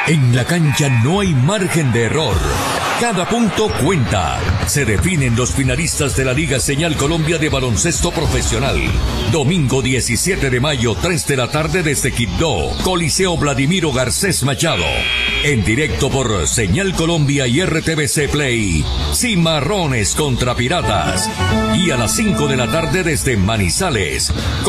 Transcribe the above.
En la cancha no hay margen de error. Cada punto cuenta. Se definen los finalistas de la Liga Señal Colombia de Baloncesto Profesional. Domingo 17 de mayo, 3 de la tarde desde Quibdó, Coliseo Vladimiro Garcés Machado. En directo por Señal Colombia y RTVC Play. Cimarrones contra Piratas. Y a las 5 de la tarde desde Manizales.